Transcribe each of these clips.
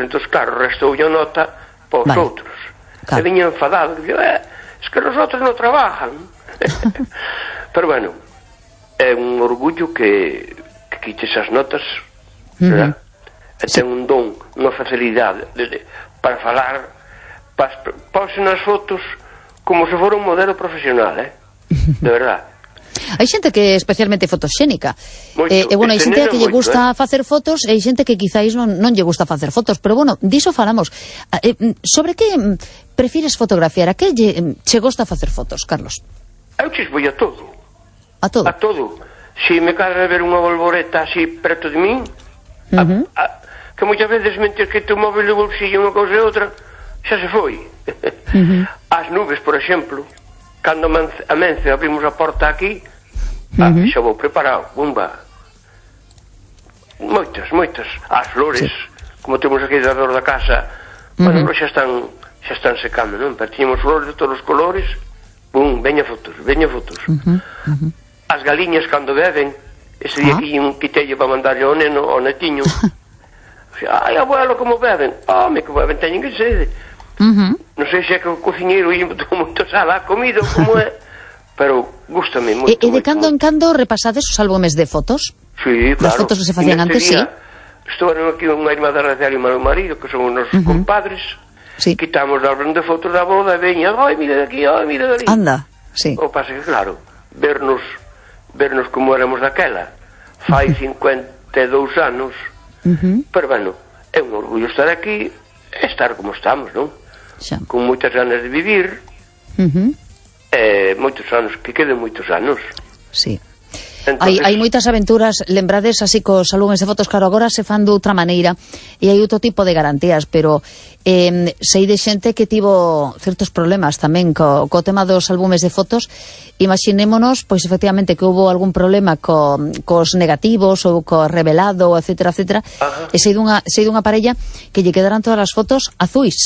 entonces claro, restou a nota para os outros. E viña enfadado, es que os outros non trabajan. Pero bueno, é un orgullo que quites as notas, será? E ten un don, unha facilidade para falar, pose nas fotos como se fora un modelo profesional, de verdad. Hai xente que é especialmente fotoxénica. E bueno, hai xente que lle gusta facer fotos e hai xente que quizáis non lle gusta facer fotos, pero bueno, diso falamos. Sobre que prefires fotografiar? A que che gosta facer fotos, Carlos? Eu chisboi a todo. A todo? A todo. Se me cadra ver unha bolboreta así preto de min, que moitas veces mentres que te móvil de bolsillo unha cousa e outra, xa se foi. As nubes, por exemplo, cando amence abrimos a porta aquí, xa vou preparado, bomba. Moitas. As flores, como temos aquí alrededor da casa, bueno, xa están secando, non? Pero tiñamos flores de todos os colores, bum, veña fotos. As galiñas cando beben, ese día que quitelle para mandarlle ao neno, ao netiño, ai, abuelo, como beben? Home, que beben, teñen que sede. Non sei se é que o cociñeiro lle botou moito sal á comida ou como é, pero gústame moito. E de cando en cando repasades os álbumes de fotos? Sí, claro. Das fotos que se facían antes, sí. Estuveron aquí unha irmá da Racial e meu marido, que son os nosos compadres, quitamos o álbum de fotos da boda e veña, ai, mira de aquí, ai, mira de ali. Anda, sí. O pasa que, claro, vernos como éramos daquela, fai 52 anos, pero bueno, é un orgullo estar aquí e estar como estamos, non? Con moitas ganas de vivir, moitos anos, que queden moitos anos. Sí. Hai moitas aventuras, lembrades así cos álbumes de fotos, claro, agora se fan de outra maneira e hai outro tipo de garantías, pero sei de xente que tivo certos problemas tamén co tema dos álbumes de fotos. Imaxinémonos, pois efectivamente que houve algún problema cos negativos ou co revelado, etcétera, e sei dunha parella que lle quedaran todas as fotos azuis.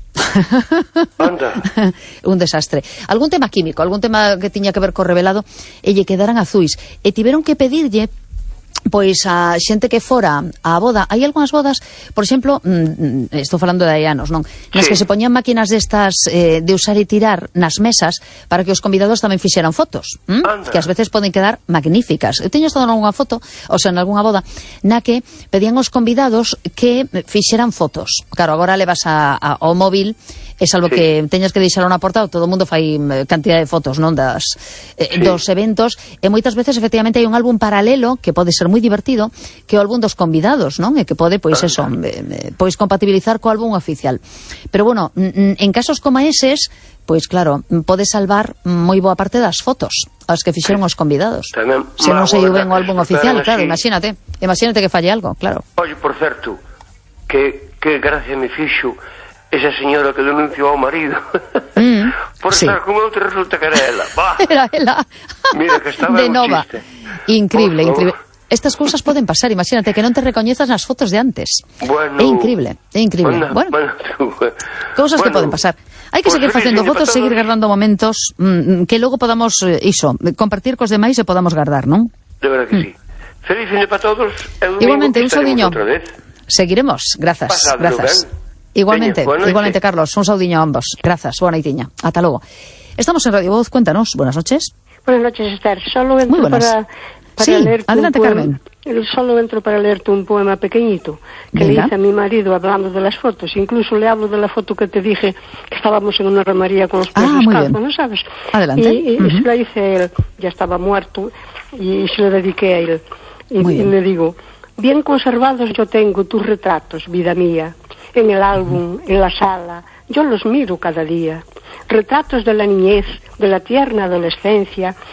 Anda. Un desastre. Algún tema químico, algún tema que tiña que ver co revelado e lle quedaran azuis e tiveron que pedirlle pois a xente que fora á boda. Hai algunhas bodas, por exemplo, estou falando de hai anos, non? Nas que se poñían máquinas destas de usar e tirar nas mesas para que os convidados tamén fixeran fotos, que ás veces poden quedar magníficas. Eu teño estado nalgúna foto, ou sea, nalgúna boda, na que pedían aos convidados que fixeran fotos. Claro, agora levas ao móvil, é salvo que teñas que deixar unha porta, todo o mundo fai cantidad de fotos, non, dos eventos, e moitas veces efectivamente hai un álbum paralelo que pode ser moi divertido, que é o álbum dos convidados, non? E que pode, pois eso, pois compatibilizar co álbum oficial. Pero bueno, en casos como eses, pois claro, pode salvar moi boa parte das fotos as que fixeron os convidados. Se non se ben o álbum oficial, claro, imagínate que falle algo, claro. Oye, por certo, que gracia me fixo esa señora que denunciou ao marido por estar con outro, resulta que era ela. Era ela. Mira, que estaba de un nova. chiste. Increíble. Estas cousas poden pasar, imagínate que non te recoñezas nas fotos de antes. Bueno, é increíble. Bueno, cousas que poden pasar. Hai que seguir facendo fotos, seguir guardando momentos que logo podamos, compartir cos demais e podamos guardar, non? De verdad que sí. Feliz fin de para todos. Igualmente, un saudiño. Seguiremos, grazas. Igualmente, Carlos, un saudiño a ambos. Grazas, boa noitiña. Ata logo. Estamos en Radio Voz, cuéntanos. Buenas noches. Buenas noches, Esther. Solo entro para leerte adelante, Carmen. Solo entro para leerte un poema pequeñito que le hice a mi marido hablando de las fotos. Incluso le hablo de la foto que te dije que estábamos en una romería con los pies descalzos, ¿no sabes? Adelante. Y se la hice a él, ya estaba muerto, y se lo dediqué a él. Y le digo, bien conservados yo tengo tus retratos, vida mía. En el álbum, en la sala, yo los miro cada día. Retratos de la niñez, de la tierna adolescencia,